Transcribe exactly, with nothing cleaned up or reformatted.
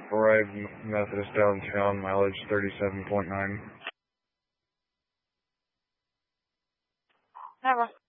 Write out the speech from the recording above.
Arrive Methodist downtown, mileage thirty-seven point nine. Never.